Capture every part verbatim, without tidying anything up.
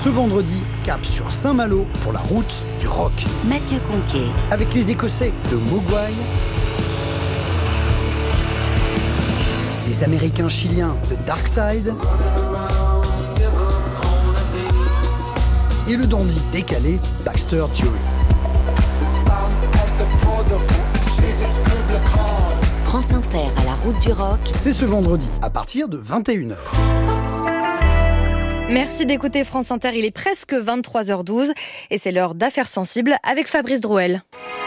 Ce vendredi, cap sur Saint-Malo pour la route du rock. Mathieu Conquet. Avec les Écossais de Mogwai, les Américains chiliens de Darkside et le dandy décalé Baxter Dury. France Inter à la route du rock. C'est ce vendredi à partir de vingt et une heures. Merci d'écouter France Inter, il est presque vingt-trois heures douze et c'est l'heure d'Affaires sensibles avec Fabrice Drouel.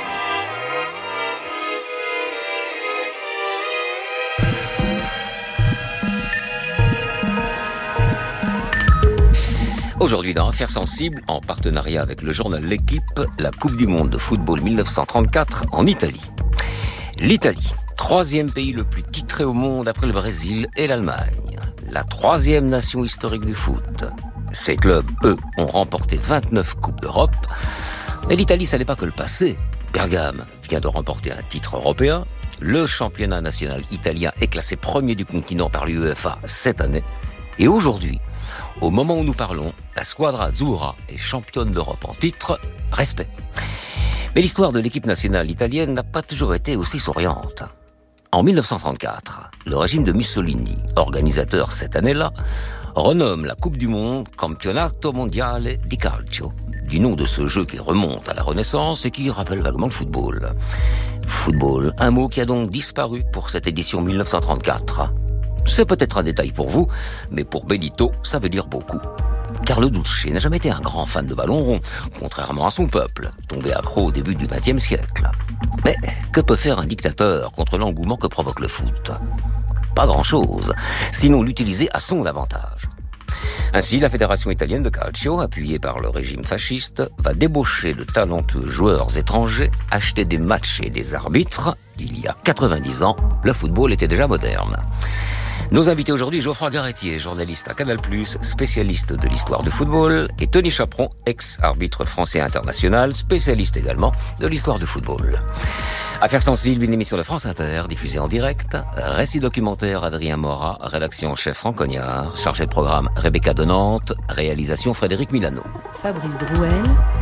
Aujourd'hui dans Affaires sensibles, en partenariat avec le journal L'Équipe, la Coupe du Monde de football dix-neuf cent trente-quatre en Italie. L'Italie, troisième pays le plus titré au monde après le Brésil et l'Allemagne. La troisième nation historique du foot. Ces clubs, eux, ont remporté vingt-neuf Coupes d'Europe. Mais l'Italie, ça n'est pas que le passé. Bergame vient de remporter un titre européen. Le championnat national italien est classé premier du continent par l'UEFA cette année. Et aujourd'hui, au moment où nous parlons, la Squadra Azzurra est championne d'Europe en titre. Respect. Mais l'histoire de l'équipe nationale italienne n'a pas toujours été aussi souriante. En dix-neuf cent trente-quatre, le régime de Mussolini, organisateur cette année-là, renomme la Coupe du Monde Campionato Mondiale di Calcio, du nom de ce jeu qui remonte à la Renaissance et qui rappelle vaguement le football. Football, un mot qui a donc disparu pour cette édition dix-neuf cent trente-quatre. C'est peut-être un détail pour vous, mais pour Benito, ça veut dire beaucoup. Car le Duce n'a jamais été un grand fan de ballon rond, contrairement à son peuple, tombé accro au début du vingtième siècle. Mais que peut faire un dictateur contre l'engouement que provoque le foot ? Pas grand-chose, sinon l'utiliser à son avantage. Ainsi, la Fédération italienne de calcio, appuyée par le régime fasciste, va débaucher de talentueux joueurs étrangers, acheter des matchs et des arbitres. Il y a quatre-vingt-dix ans, le football était déjà moderne. Nos invités aujourd'hui, Geoffroy Garretier, journaliste à Canal plus, spécialiste de l'histoire du football, et Tony Chaperon, ex-arbitre français international, spécialiste également de l'histoire du football. Affaires sensibles, une émission de France Inter, diffusée en direct. Récit documentaire, Adrien Morat. Rédaction en chef, Franck Cognard. Chargé de programme, Rebecca de Nantes. Réalisation, Frédéric Milano. Fabrice Drouel.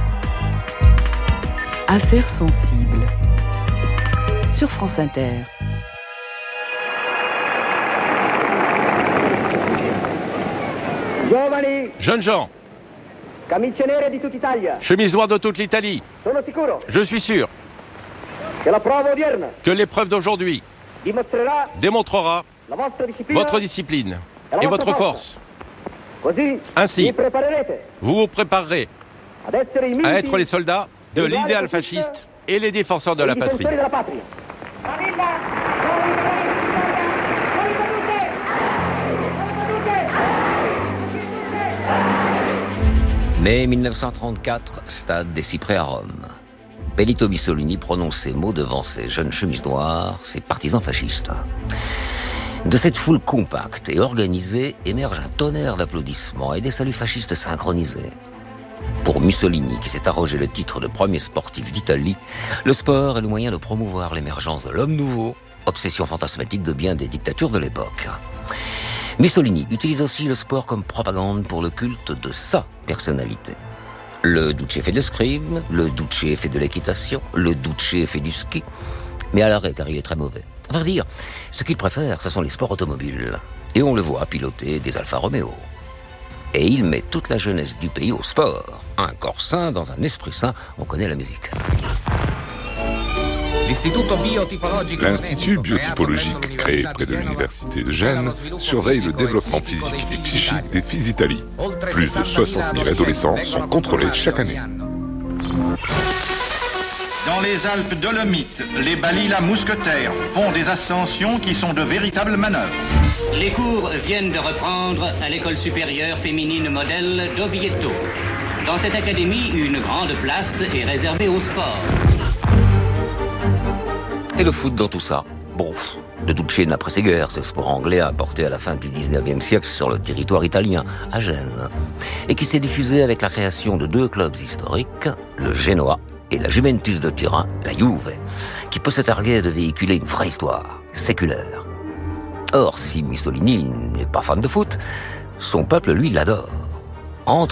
Affaires sensibles. Sur France Inter. Jeunes gens, chemise noire de toute l'Italie. Je suis sûr que l'épreuve d'aujourd'hui démontrera votre discipline et votre force. Ainsi, vous vous préparerez à être les soldats de l'idéal fasciste et les défenseurs de la patrie. Mai dix-neuf cent trente-quatre, stade des Cyprès à Rome. Benito Mussolini prononce ces mots devant ses jeunes chemises noires, ses partisans fascistes. De cette foule compacte et organisée émerge un tonnerre d'applaudissements et des saluts fascistes synchronisés. Pour Mussolini, qui s'est arrogé le titre de premier sportif d'Italie, le sport est le moyen de promouvoir l'émergence de l'homme nouveau, obsession fantasmatique de bien des dictatures de l'époque. Mussolini utilise aussi le sport comme propagande pour le culte de sa personnalité. Le Duce fait de l'escrime, le Duce fait de l'équitation, le Duce fait du ski, mais à l'arrêt car il est très mauvais. À vrai dire, ce qu'il préfère, ce sont les sports automobiles. Et on le voit piloter des Alfa Romeo. Et il met toute la jeunesse du pays au sport. Un corps sain dans un esprit sain, on connaît la musique. L'Institut biotypologique créé près de l'Université de Gênes surveille le développement physique et psychique des Physitali. Plus de soixante mille adolescents sont contrôlés chaque année. Dans les Alpes dolomites, les Balila mousquetaires font des ascensions qui sont de véritables manœuvres. Les cours viennent de reprendre à l'école supérieure féminine modèle d'Oviedo. Dans cette académie, une grande place est réservée au sport. Et le foot dans tout ça ? Bon, de toute chaîne après-guerre, ce sport anglais importé à la fin du dix-neuvième siècle sur le territoire italien, à Gênes, et qui s'est diffusé avec la création de deux clubs historiques, le Genoa et la Juventus de Turin, la Juve, qui peut se targuer de véhiculer une vraie histoire, séculaire. Or, si Mussolini n'est pas fan de foot, son peuple, lui, l'adore. Entre